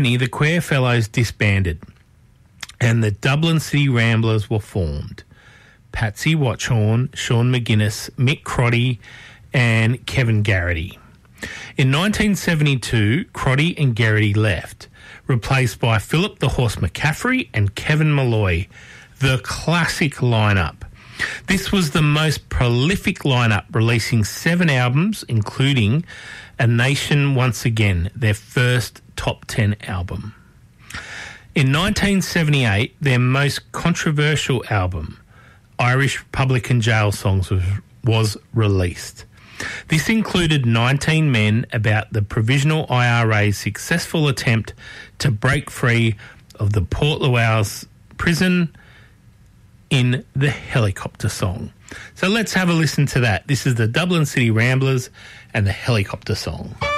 The Quare Fellows disbanded and the Dublin City Ramblers were formed. Patsy Watchorn, Sean McGuinness, Mick Crotty and Kevin Garrity. In 1972, Crotty and Garrity left, replaced by Philip the Horse McCaffrey and Kevin Malloy, the classic lineup. This was the most prolific lineup, releasing 7 albums, including A Nation Once Again, their first top 10 album. In 1978, their most controversial album, Irish Republican Jail Songs, was released. This included 19 men about the Provisional IRA's successful attempt to break free of the Port Louis prison in the Helicopter Song. So let's have a listen to that. This is the Dublin City Ramblers and the Helicopter Song.